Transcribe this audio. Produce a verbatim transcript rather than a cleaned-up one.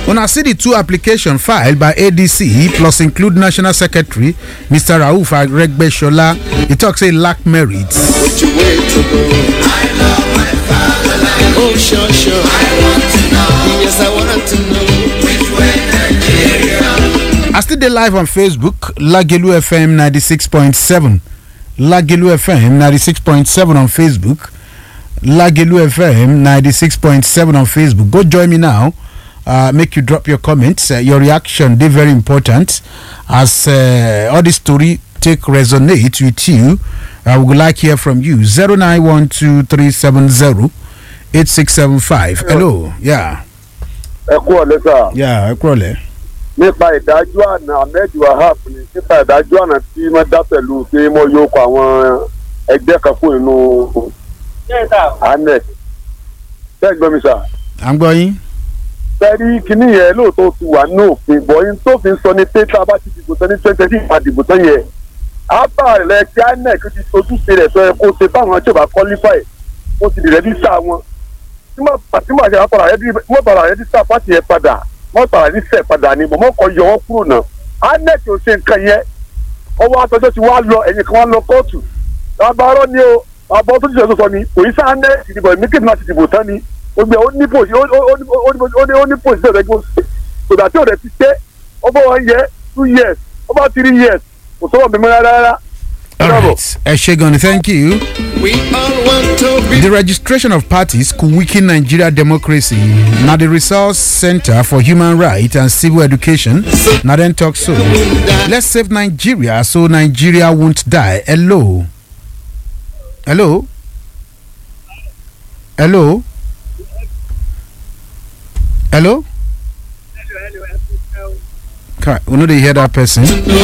When I see the two applications filed by A D C plus include National Secretary Mister Rauf Aregbesola, he talks a lack merits. Which way to go? I love my fatherland. Oh, sure, sure. I want to know. Yes, I want to know. Which way Nigeria? I still dey live on Facebook, Lagelu F M ninety-six point seven. Lagelu F M ninety-six point seven on Facebook. Lagelu F M ninety-six point seven on Facebook. Go join me now. Uh, make you drop your comments. Uh, your reaction, they very important. As uh, all this story take resonate with you, I would like to hear from you. zero nine one two three seven zero eight six seven five. Hello. Yeah. Ẹ kú ọ̀lẹ́ sà. Yeah, ẹ kú ọ̀lẹ́. Nípa ìdájọ́ àná Ahmed Wahab ni nípa ìdájọ́ àná tí wọ́n dá pẹ̀lú pé wọ́n yóò kọ àwọn ẹgbẹ́ kan fún inú anec. Ṣé ẹ gbọ́ mi sà? À ń gbọ́ yín. Bẹ́ẹ̀ni kìíní yẹn lóòótọ́ ti wà ní òfin bọ̀ yín tó fi sọ ní pé tá a bá ti dìbò tán ní twenty twenty àdìbò tán yẹn. Ábà rẹ̀ kí anec ti ojúṣe rẹ̀ sọ ẹ kó ṣe báwọn tí ò bá qualify ó ti dìrẹ́ bí sáà wọn. Tí màá ṣe wọ́n padà rẹ̀ bí sáà pàṣẹ yẹn padà wọ́n padà ní sẹ̀ padà ní bọ̀ mọ́ kọ́ yọ wọ́n kúrò náà. anec ò ṣe nǹkan yẹn ọwọ́ àtọ́jọ́ ti wá lọ ẹ̀yìn kan wá lọ kóòtù. Àbárọ̀ ni o àbọ̀ tó ti ṣe sọ ni òyìnbó anec ìdìbò ìmíkèdè náà ti dìbò tán ni. Ogbe ó ní pòsí ó ní ó ní pòsí tó rẹ̀ gbó sódà tí ò rẹ̀ ti ṣe ó bọ̀ one year two years ó bá three years kò sọ́wọ́ mímú rárá rárá. All right. Eshegoni, thank you. We all want to be. The registration of parties could weaken Nigeria democracy. Now the Resource Center for Human Rights and Civil Education. Now then talk so. Let's save Nigeria so Nigeria won't die. Hello. Hello. Hello. Hello. Okay, we know they hear that person.